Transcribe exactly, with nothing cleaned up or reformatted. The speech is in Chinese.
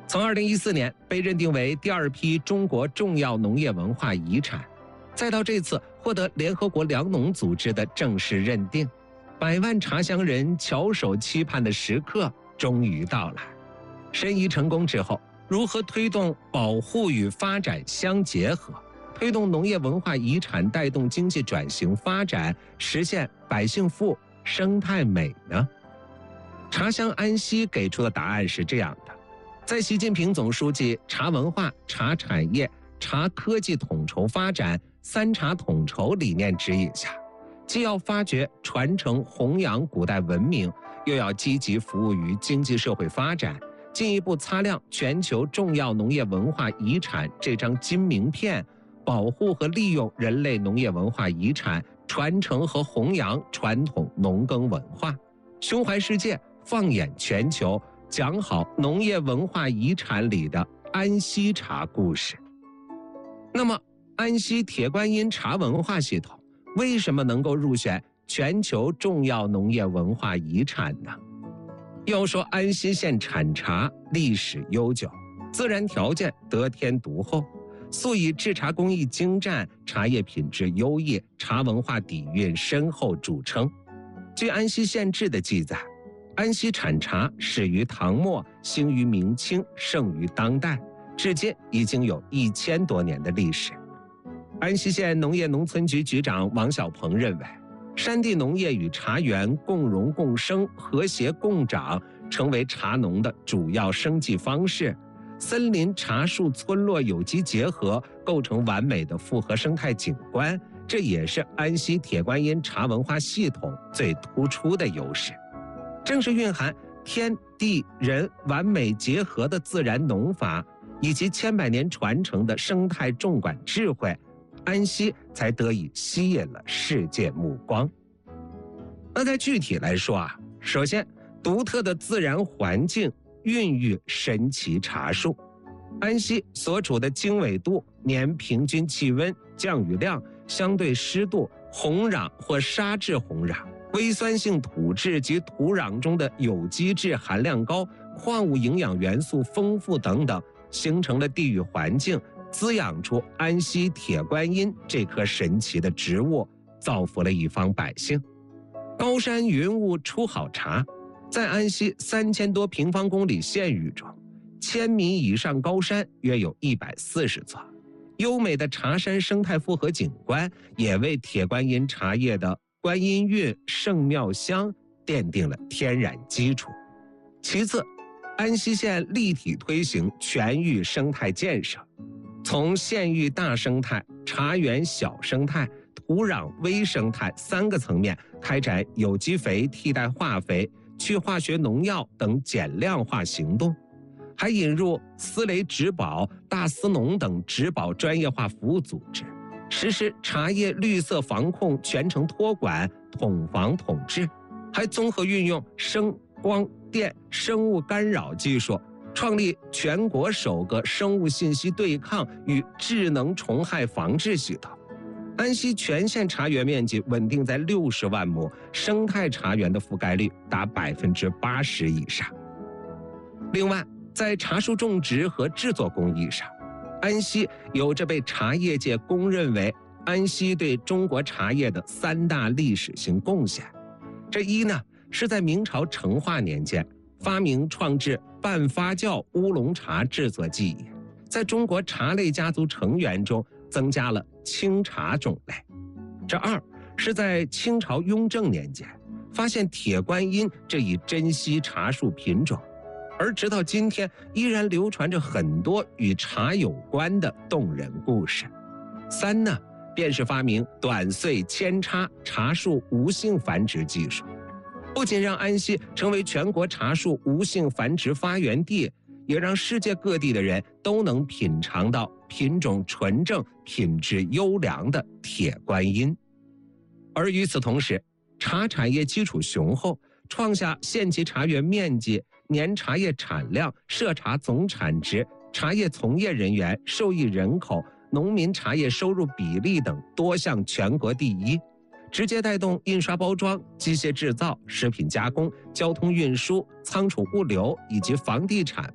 从二零一四年被认定为第二批中国重要农业文化遗产，再到这次获得联合国粮农组织的正式认定，百万茶乡人翘首期盼的时刻终于到来。申遗成功之后，如何推动保护与发展相结合，推动农业文化遗产带动经济转型发展，实现百姓富、生态美呢？茶乡安溪给出的答案是这样的：在习近平总书记茶文化、茶产业、茶科技统筹发展三茶统筹理念指引下，既要发掘、传承、弘扬古代文明，又要积极服务于经济社会发展，进一步擦亮全球重要农业文化遗产这张金名片，保护和利用人类农业文化遗产，传承和弘扬传统农耕文化，胸怀世界，放眼全球，讲好农业文化遗产里的安溪茶故事。那么，安溪铁观音茶文化系统为什么能够入选全球重要农业文化遗产呢？要说安溪县产茶历史悠久，自然条件得天独厚，素以制茶工艺精湛、茶叶品质优异、茶文化底蕴深厚著称。据安溪县志的记载，安溪产茶始于唐末，兴于明清，盛于当代，至今已经有一千多年的历史。安溪县农业农村局局长王小鹏认为，山地农业与茶园共荣共生、和谐共长，成为茶农的主要生计方式。森林、茶树、村落有机结合，构成完美的复合生态景观，这也是安溪铁观音茶文化系统最突出的优势。正是蕴含天地人完美结合的自然农法，以及千百年传承的生态种管智慧，安溪才得以吸引了世界目光。那再具体来说啊，首先，独特的自然环境孕育神奇茶树。安溪所处的经纬度、年平均气温、降雨量、相对湿度、红壤或沙质红壤、微酸性土质及土壤中的有机质含量高、矿物营养元素丰富等等，形成了地域环境，滋养出安溪铁观音这棵神奇的植物，造福了一方百姓。高山云雾出好茶，在安溪三千多平方公里县域中，千米以上高山约有一百四十座，优美的茶山生态复合景观也为铁观音茶叶的观音韵、圣妙香奠定了天然基础。其次，安溪县立体推行全域生态建设，从县域大生态、茶园小生态、土壤微生态三个层面开展有机肥替代化肥、去化学农药等减量化行动，还引入斯雷植保、大斯农等植保专业化服务组织，实施茶叶绿色防控全程托管、统防统治，还综合运用声、光电、生物干扰技术，创立全国首个生物信息对抗与智能虫害防治系统。安溪全县茶园面积稳定在六十万亩，生态茶园的覆盖率达百分之八十以上。另外，在茶树种植和制作工艺上，安溪有着被茶叶界公认为安溪对中国茶叶的三大历史性贡献。这一呢，是在明朝成化年间发明创制半发酵乌龙茶制作技艺，在中国茶类家族成员中增加了清茶种类。这二是在清朝雍正年间发现铁观音这一珍稀茶树品种，而直到今天依然流传着很多与茶有关的动人故事。三呢，便是发明短穗扦插茶树无性繁殖技术，不仅让安溪成为全国茶树无性繁殖发源地，也让世界各地的人都能品尝到品种纯正、品质优良的铁观音。而与此同时，茶产业基础雄厚，创下县级茶园面积、年茶叶产量、涉茶总产值、茶叶从业人员、受益人口、农民茶叶收入比例等多项全国第一，直接带动印刷包装、机械制造、食品加工、交通运输、仓储物流以及房地产、